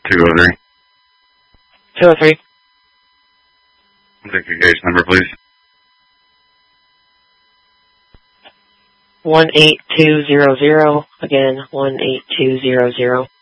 203. 203. I'll take your case number, please. 18200. Again, 18200.